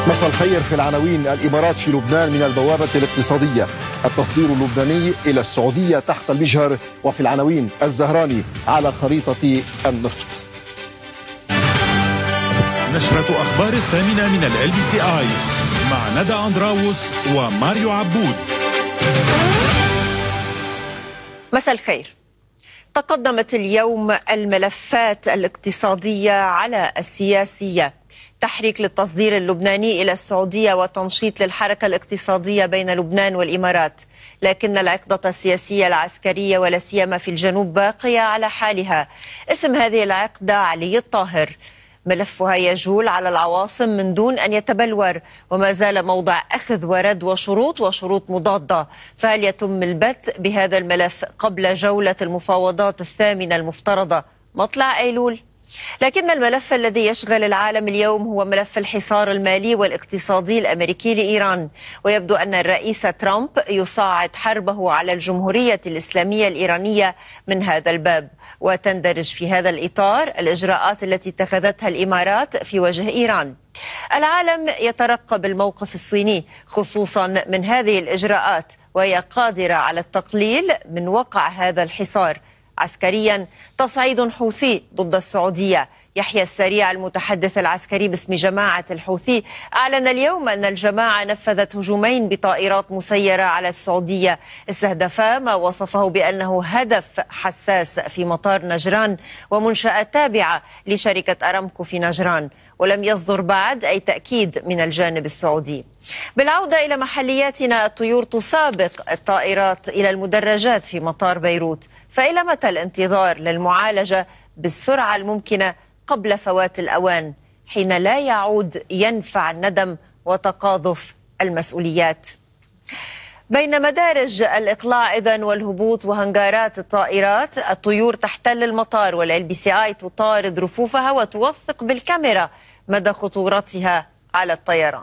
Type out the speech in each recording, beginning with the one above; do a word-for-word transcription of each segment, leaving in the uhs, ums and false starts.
مساء الخير. في العناوين: الإمارات في لبنان من البوابة الاقتصادية، التصدير اللبناني إلى السعودية تحت المجهر. وفي العناوين: الزهراني على خريطة النفط. نشرة أخبار الثامنة من ال بي سي آي مع ندى أندراوس وماريو عبود. مساء الخير. تقدمت اليوم الملفات الاقتصادية على السياسية: تحريك للتصدير اللبناني إلى السعودية وتنشيط للحركة الاقتصادية بين لبنان والإمارات. لكن العقدة السياسية العسكرية ولا سيما في الجنوب باقية على حالها. اسم هذه العقدة علي الطاهر. ملفها يجول على العواصم من دون أن يتبلور، وما زال موضع أخذ ورد وشروط وشروط مضادة. فهل يتم البت بهذا الملف قبل جولة المفاوضات الثامنة المفترضة مطلع أيلول؟ لكن الملف الذي يشغل العالم اليوم هو ملف الحصار المالي والاقتصادي الأمريكي لإيران، ويبدو أن الرئيس ترامب يصاعد حربه على الجمهورية الإسلامية الإيرانية من هذا الباب. وتندرج في هذا الإطار الإجراءات التي اتخذتها الإمارات في وجه إيران. العالم يترقب الموقف الصيني خصوصا من هذه الإجراءات، وهي قادرة على التقليل من وقع هذا الحصار. عسكريا: تصعيد حوثي ضد السعودية. يحيى السريع المتحدث العسكري باسم جماعة الحوثي أعلن اليوم أن الجماعة نفذت هجومين بطائرات مسيرة على السعودية استهدفا ما وصفه بأنه هدف حساس في مطار نجران ومنشأة تابعة لشركة أرامكو في نجران، ولم يصدر بعد أي تأكيد من الجانب السعودي. بالعودة إلى محلياتنا: الطيور تسابق الطائرات إلى المدرجات في مطار بيروت. فإلى متى الانتظار للمعالجة بالسرعة الممكنة قبل فوات الأوان، حين لا يعود ينفع الندم وتقاذف المسؤوليات؟ بين مدارج الإقلاع إذن والهبوط وهنجارات الطائرات، الطيور تحتل المطار، والال بي سي آي تطارد رفوفها وتوثق بالكاميرا مدى خطورتها على الطيران.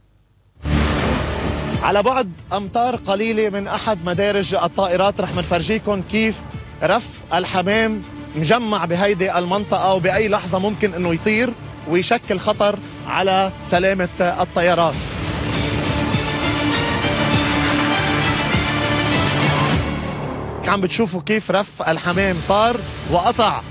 على بعد أمتار قليلة من أحد مدارج الطائرات رح نفرجيكم كيف رف الحمام مجمع بهيدي المنطقة، وبأي لحظة ممكن أنه يطير ويشكل خطر على سلامة الطيارات. عم بتشوفوا كيف رف الحمام طار وقطع